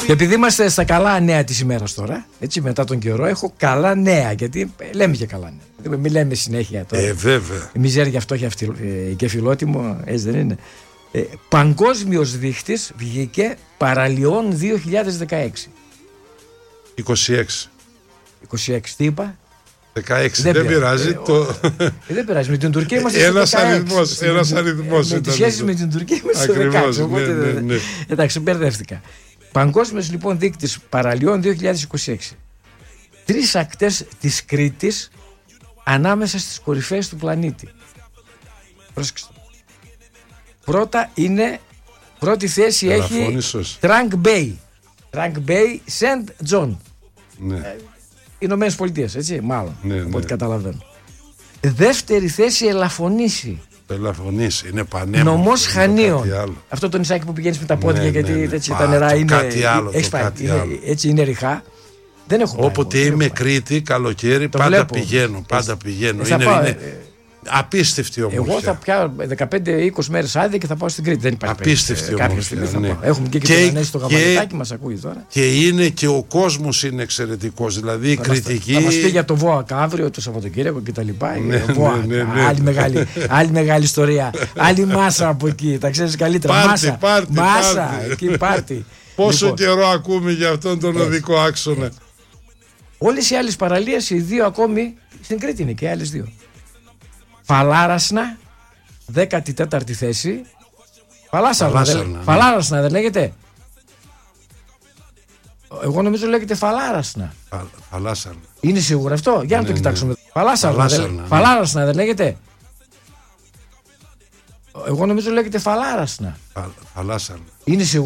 Και επειδή είμαστε στα καλά νέα της ημέρας τώρα, έτσι μετά τον καιρό, έχω καλά νέα. Γιατί λέμε και καλά νέα. Μην λέμε συνέχεια τώρα. Βέβαια. Η μιζέρια αυτό και φιλότιμο, έτσι δεν είναι. Παγκόσμιος δείχτης βγήκε παραλιών 2016. 26. 26, τι είπα? 16, δεν πειράζει. Δεν πειράζει, με την Τουρκία είμαστε ένας αριθμός. Με τις σχέσεις με την Τουρκία είμαστε στο 16. Οπότε, ναι. Εντάξει, μπερδεύτηκα. Παγκόσμιος λοιπόν δείκτης παραλιών 2026. 3 ακτές της Κρήτης ανάμεσα στις κορυφαίες του πλανήτη. Πρόσεξε. Πρώτη θέση έχει Trunk Bay. Trunk Bay, St. John. Ναι. Ηνωμένες Πολιτείες, έτσι, μάλλον, από ό,τι καταλαβαίνω. Δεύτερη θέση Ελαφωνήσι. Το Ελαφωνήσι, είναι πανέμορφο. Νομός Χανίων. Αυτό το νησάκι που πηγαίνεις με τα πόδια, γιατί έτσι, τα νερά είναι. Κάτι άλλο. Έτσι είναι ριχά. Δεν έχω όποτε είμαι Κρήτη, καλοκαίρι, πάντα πηγαίνω. Είναι απίστευτη όμως. Εγώ θα πιάω 15-20 μέρες άδεια και θα πάω στην Κρήτη. Δεν υπάρχει απίστευτη όμως. Έχουμε και το Ανέση το γαμματάκι μας ακούει τώρα. Και είναι και ο κόσμος είναι εξαιρετικός. Δηλαδή η κριτική. Θα μας πει για το ΒΟΑΚ αύριο, το Σαββατοκύριακο κτλ. Άλλη μεγάλη ιστορία. Άλλη μάσα από εκεί. Τα ξέρεις καλύτερα. Μάσα. Εκεί πάρτι. Πόσο καιρό ακούμε για αυτόν τον οδικό άξονα. Όλες οι άλλες παραλίες, οι δύο ακόμη στην Κρήτη είναι και οι άλλες δύο. Φαλάρασνα, 14η θέση. Φαλάρασνα δεν λέγεται? Εγώ νομίζω λέγεται Φαλάρασνα. Φαλάσαρνα. Είναι σίγουρο αυτό? Για να το κοιτάξουμε. Φαλάρασνα δεν λέγεται? Εγώ νομίζω λέγεται Φαλάρασνα. Φαλάσαρνα. Είναι σίγουρο?